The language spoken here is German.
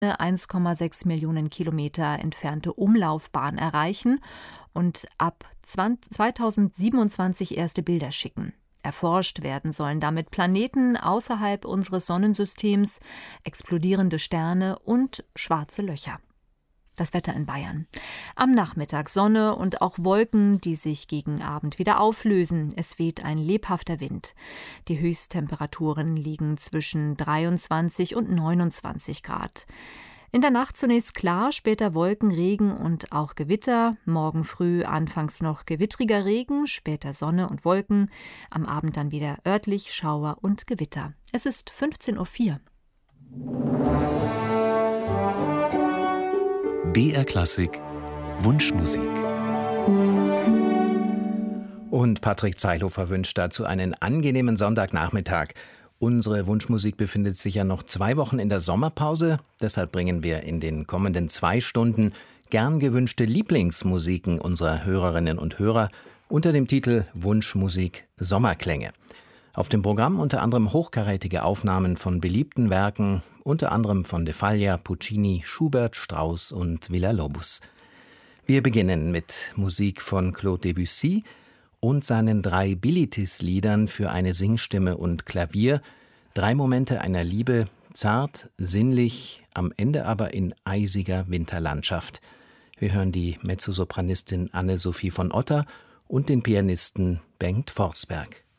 1,6 Millionen Kilometer entfernte Umlaufbahn erreichen und ab 2027 erste Bilder schicken. Erforscht werden sollen damit Planeten außerhalb unseres Sonnensystems, explodierende Sterne und schwarze Löcher. Das Wetter in Bayern. Am Nachmittag Sonne und auch Wolken, die sich gegen Abend wieder auflösen. Es weht ein lebhafter Wind. Die Höchsttemperaturen liegen zwischen 23 und 29 Grad. In der Nacht zunächst klar, später Wolken, Regen und auch Gewitter. Morgen früh anfangs noch gewittriger Regen, später Sonne und Wolken. Am Abend dann wieder örtlich Schauer und Gewitter. Es ist 15:04 Uhr. BR Klassik Wunschmusik. Und Patrick Zeilhofer wünscht dazu einen angenehmen Sonntagnachmittag. Unsere Wunschmusik befindet sich ja noch 2 Wochen in der Sommerpause. Deshalb bringen wir in den kommenden 2 Stunden gern gewünschte Lieblingsmusiken unserer Hörerinnen und Hörer unter dem Titel Wunschmusik Sommerklänge. Auf dem Programm unter anderem hochkarätige Aufnahmen von beliebten Werken, unter anderem von de Falla, Puccini, Schubert, Strauss und Villa-Lobos. Wir beginnen mit Musik von Claude Debussy und seinen 3 Bilitis-Liedern für eine Singstimme und Klavier. 3 Momente einer Liebe, zart, sinnlich, am Ende aber in eisiger Winterlandschaft. Wir hören die Mezzosopranistin Anne-Sophie von Otter und den Pianisten Bengt Forsberg.